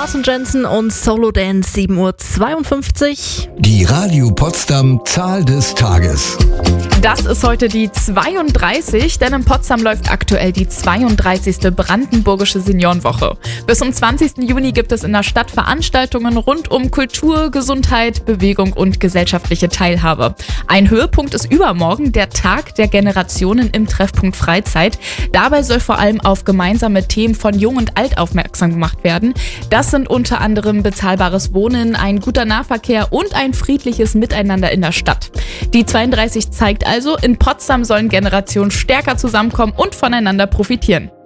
Carsten Jensen und Solo Dance, 7:52 Uhr. Die Radio Potsdam Zahl des Tages. Das ist heute die 32, denn in Potsdam läuft aktuell die 32. Brandenburgische Seniorenwoche. Bis zum 20. Juni gibt es in der Stadt Veranstaltungen rund um Kultur, Gesundheit, Bewegung und gesellschaftliche Teilhabe. Ein Höhepunkt ist übermorgen der Tag der Generationen im Treffpunkt Freizeit. Dabei soll vor allem auf gemeinsame Themen von Jung und Alt aufmerksam gemacht werden. Das sind unter anderem bezahlbares Wohnen, ein guter Nahverkehr und ein friedliches Miteinander in der Stadt. Die 32 zeigt also, in Potsdam sollen Generationen stärker zusammenkommen und voneinander profitieren.